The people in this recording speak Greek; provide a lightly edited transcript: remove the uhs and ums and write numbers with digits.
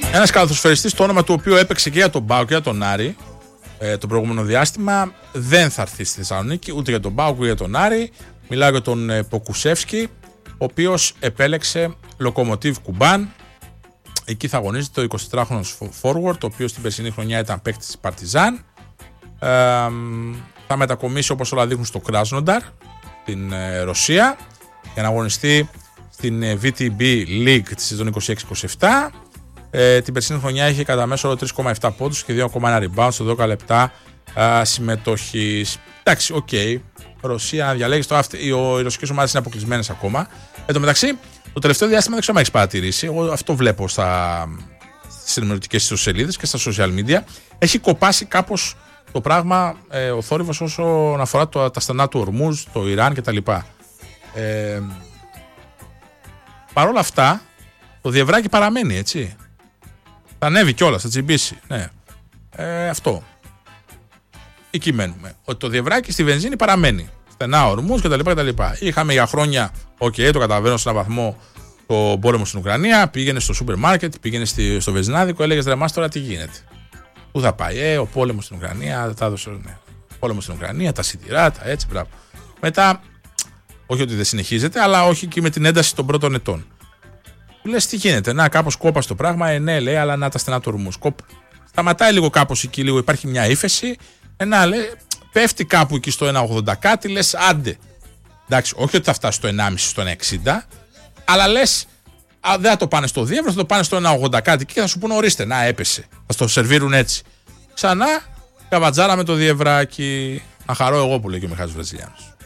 Ένας καλαθοσφαιριστής, το όνομα του οποίου έπαιξε και για τον ΠΑΟΚ και για τον Άρη το προηγούμενο διάστημα, δεν θα έρθει στη Θεσσαλονίκη ούτε για τον ΠΑΟΚ ούτε για τον Άρη. Μιλάω για τον Ποκουσεύσκι, ο οποίος επέλεξε Λοκομοτίβ Κουμπάν. Εκεί θα αγωνίζεται το 24χρονος forward, το οποίο στην περσινή χρονιά ήταν παίκτης της Παρτιζάν. Θα μετακομίσει, όπως όλα δείχνουν, στο Κράσνονταρ, στην Ρωσία, για να αγωνιστεί στην VTB League τη σεζόν 26-27. Την περσινή χρονιά είχε κατά μέσο όρο 3,7 πόντους και 2,1 rebound σε 12 λεπτά συμμετοχής. Εντάξει, οκ. Ρωσία, να διαλέγεις το. Οι ρωσικές ομάδες είναι αποκλεισμένες ακόμα. Εν τω μεταξύ, το τελευταίο διάστημα δεν ξέρω αν έχεις παρατηρήσει. Εγώ αυτό βλέπω στις ενημερωτικές ιστοσελίδες και στα social media. Έχει κοπάσει κάπως το πράγμα ο θόρυβος όσον αφορά τα στενά του Ορμούζ, το Ιράν κτλ. Παρ' όλα αυτά, το διευράκι παραμένει, έτσι. Θα ανέβει κιόλας, θα τσιμπήσει. Ναι. Αυτό. Εκεί μένουμε. Ότι το διευράκι στη βενζίνη παραμένει. Στενά Ορμούζ κτλ. Είχαμε για χρόνια, το καταλαβαίνω σε έναν βαθμό, το πόλεμο στην Ουκρανία. Πήγαινε στο σούπερ μάρκετ, πήγαινε στο βενζινάδικο, έλεγε ρε μας τώρα τι γίνεται. Πού θα πάει, ο πόλεμος στην Ουκρανία, τα έδωσε. Ναι. Πόλεμο στην Ουκρανία, τα σιτηρά, τα έτσι, μπράβο. Μετά, όχι ότι δεν συνεχίζεται, αλλά όχι και με την ένταση των πρώτων ετών. Λες τι γίνεται, να κάπως κόπασε το πράγμα, ναι, λέει, αλλά να τα στενά του Ορμούζ. Σταματάει λίγο κάπως εκεί, λίγο υπάρχει μια ύφεση. Λέει, πέφτει κάπου εκεί στο 1,80 κάτι, λες άντε. Εντάξει, όχι ότι θα φτάσει στο 1,5 στο 1,60, αλλά λες δεν θα το πάνε στο διεύρο, θα το πάνε στο 1,80 κάτι και θα σου πούνε ορίστε, να έπεσε. Θα το σερβίρουν έτσι. Ξανά καβατζάρα με το διευράκι. Να χαρώ εγώ που λέει και ο Μιχάλης Βραζιλιάνος.